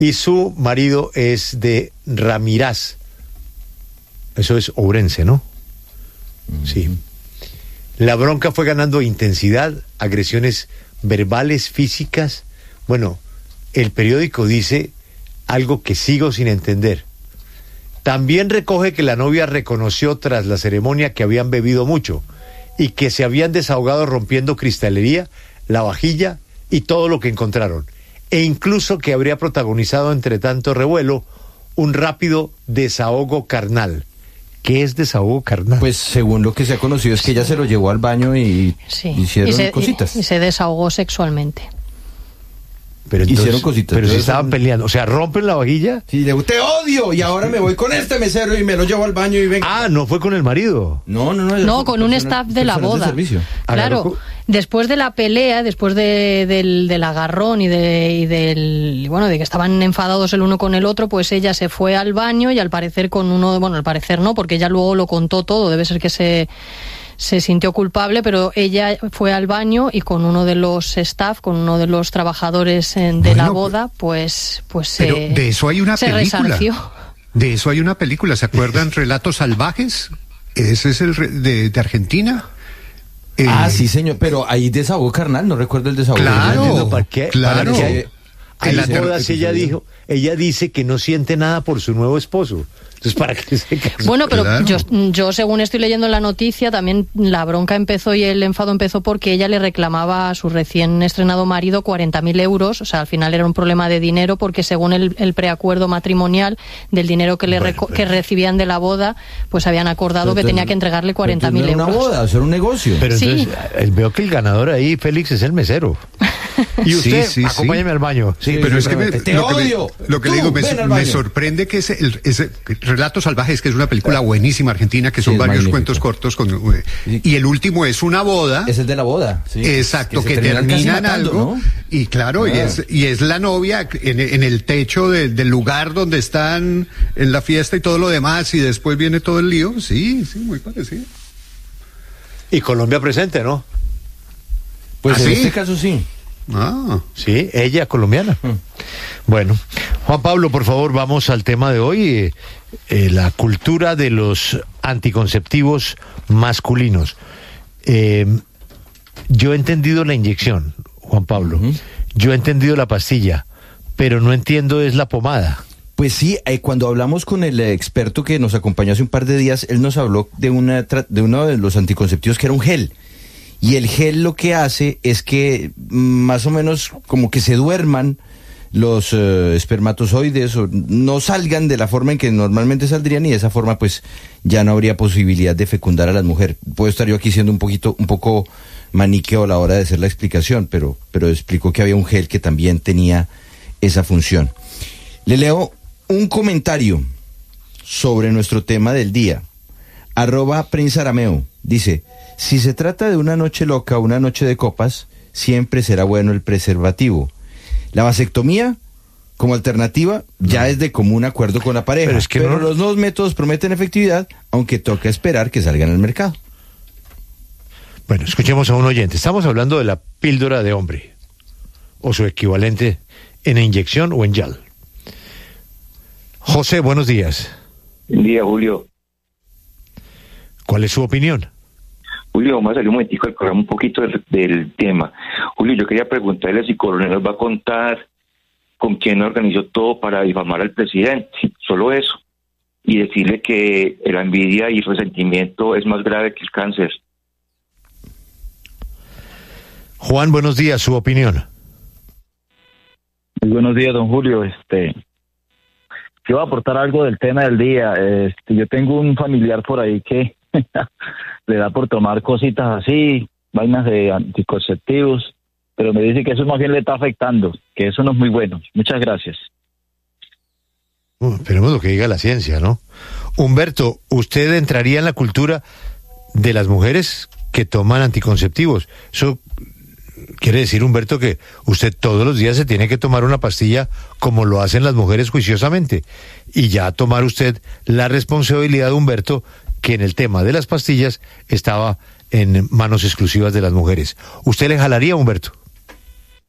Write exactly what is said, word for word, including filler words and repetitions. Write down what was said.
Y su marido es de Ramirás. Eso es Ourense, ¿no? Uh-huh. Sí. La bronca fue ganando intensidad, agresiones verbales, físicas. Bueno, el periódico dice algo que sigo sin entender. También recoge que la novia reconoció tras la ceremonia que habían bebido mucho y que se habían desahogado rompiendo cristalería, la vajilla y todo lo que encontraron. E incluso que habría protagonizado entre tanto revuelo un rápido desahogo carnal. ¿Qué es desahogo carnal? Pues según lo que se ha conocido es que ella se lo llevó al baño y sí. hicieron y se, cositas. Y, y se desahogó sexualmente. Pero entonces, hicieron cositas. Pero si estaban un... peleando, o sea, rompen la vajilla. Sí, le te odio y ahora me voy con este mesero y me lo llevo al baño y venga. Ah, no fue con el marido. No, no, no. No, con un staff de la boda. De claro, después de la pelea, después de, del, del agarrón y de y del bueno, de que estaban enfadados el uno con el otro, pues ella se fue al baño y al parecer con uno, bueno, al parecer no, porque ella luego lo contó todo, debe ser que se se sintió culpable, pero ella fue al baño y con uno de los staff, con uno de los trabajadores de bueno, la boda, pues pues pero se, de eso hay una se película. resarció. De eso hay una película, ¿se acuerdan? Relatos salvajes. Ese es el re, de, de Argentina. Eh, ah, sí, señor, pero ahí desahogo carnal, no recuerdo el desahogo. Claro, ¿para qué? Claro. ¿Para qué? En las bodas ella dijo, ella dice que no siente nada por su nuevo esposo. Entonces, ¿para qué se casó? Bueno, pero claro. yo, yo según estoy leyendo en la noticia, también la bronca empezó y el enfado empezó porque ella le reclamaba a su recién estrenado marido cuarenta mil euros, o sea, al final era un problema de dinero porque según el, el preacuerdo matrimonial del dinero que le bueno, reco- pero... que recibían de la boda, pues habían acordado pero, que tenía que entregarle cuarenta mil euros. No era una boda, eso era un negocio. Pero sí. entonces, veo que el ganador ahí, Félix, es el mesero. Y usted, sí, sí, acompáñeme sí. al baño. Sí, pero es que me, te lo, odio. que me, lo que Tú, le digo, me, me baño. sorprende que ese, el, ese Relatos Salvajes, que es una película buenísima argentina, que son sí, varios magnífico. cuentos cortos, con, y el último es una boda. Es el de la boda. Sí, exacto, que, que termina en algo. ¿No? Y claro, ah. y, es, y es la novia en, en el techo de, del lugar donde están en la fiesta y todo lo demás, y después viene todo el lío. Sí, sí, muy parecido. Y Colombia presente, ¿no? Pues ¿Ah, en sí? este caso sí. Ah, sí, ella colombiana. Hmm. Bueno, Juan Pablo, por favor, vamos al tema de hoy, eh, eh, la cultura de los anticonceptivos masculinos. Eh, yo he entendido la inyección, Juan Pablo, uh-huh. yo he entendido la pastilla, pero no entiendo es la pomada. Pues sí, eh, cuando hablamos con el experto que nos acompañó hace un par de días, él nos habló de, una tra- de uno de los anticonceptivos que era un gel. Y el gel lo que hace es que más o menos como que se duerman los uh, espermatozoides o no salgan de la forma en que normalmente saldrían y de esa forma pues ya no habría posibilidad de fecundar a las mujeres. Puedo estar yo aquí siendo un poquito, un poco maniqueo a la hora de hacer la explicación, pero, pero explicó que había un gel que también tenía esa función. Le leo un comentario sobre nuestro tema del día. Arroba Prince Arameo dice: si se trata de una noche loca o una noche de copas, siempre será bueno el preservativo. La vasectomía, como alternativa, no. ya es de común acuerdo con la pareja. Pero, es que pero no... los nuevos métodos prometen efectividad, aunque toca esperar que salgan al mercado. Bueno, escuchemos a un oyente. Estamos hablando de la píldora de hombre, o su equivalente en inyección o en gel. José, buenos días. Buen día, Julio. ¿Cuál es su opinión? Julio, vamos a salir un momentico al programa un poquito del, del tema. Julio, yo quería preguntarle si Coronel nos va a contar con quién organizó todo para difamar al presidente, solo eso, y decirle que la envidia y el resentimiento es más grave que el cáncer. Juan, buenos días, su opinión. Muy buenos días, don Julio. Este, yo voy a aportar algo del tema del día. Este, yo tengo un familiar por ahí que le da por tomar cositas así, vainas de anticonceptivos, pero me dice que eso más bien le está afectando, que eso no es muy bueno. Muchas gracias. Uh, esperemos lo que diga la ciencia, ¿no? Humberto, ¿usted entraría en la cultura de las mujeres que toman anticonceptivos? Eso quiere decir, Humberto, que usted todos los días se tiene que tomar una pastilla como lo hacen las mujeres juiciosamente, y ya tomar usted la responsabilidad, Humberto, que en el tema de las pastillas estaba en manos exclusivas de las mujeres. ¿Usted le jalaría, Humberto?